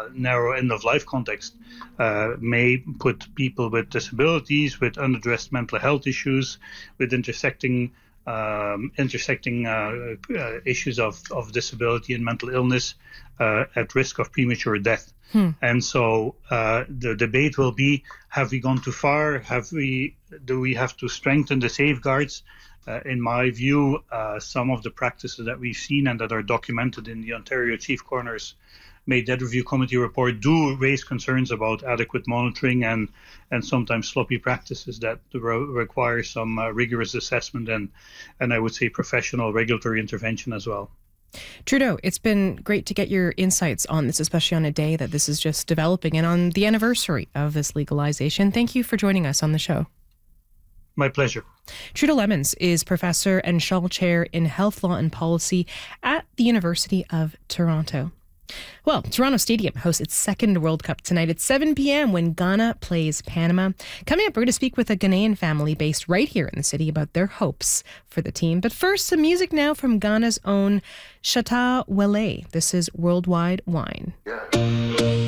narrow end-of-life context may put people with disabilities, with unaddressed mental health issues, with intersecting issues of disability and mental illness at risk of premature death. And so the debate will be, have we gone too far? Do we have to strengthen the safeguards? In my view, some of the practices that we've seen and that are documented in the Ontario Chief Coroner's May Dead Review Committee report do raise concerns about adequate monitoring and sometimes sloppy practices that require some rigorous assessment and I would say professional regulatory intervention as well. Trudeau, it's been great to get your insights on this, especially on a day that this is just developing and on the anniversary of this legalization. Thank you for joining us on the show. My pleasure. Trudeau Lemmens is Professor and Shaw Chair in Health Law and Policy at the University of Toronto. Well, Toronto Stadium hosts its second World Cup tonight at 7 p.m. when Ghana plays Panama. Coming up, we're going to speak with a Ghanaian family based right here in the city about their hopes for the team. But first, some music now from Ghana's own Shatta Wale. This is Worldwide Wine. Yeah.